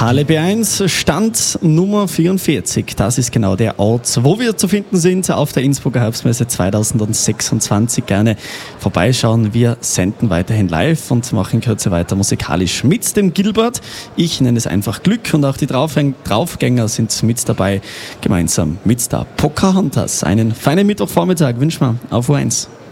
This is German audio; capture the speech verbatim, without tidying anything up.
Halle B eins, Stand Nummer vierundvierzig. Das ist genau der Ort, wo wir zu finden sind auf der Innsbrucker Herbstmesse zweitausendsechsundzwanzig. Gerne vorbeischauen. Wir senden weiterhin live und machen in Kürze weiter musikalisch mit dem Gilbert. Ich nenne es einfach Glück und auch die Draufgäng- Draufgänger sind mit dabei, gemeinsam mit der Pocahontas. Einen feinen Mittwochvormittag wünschen wir auf U eins.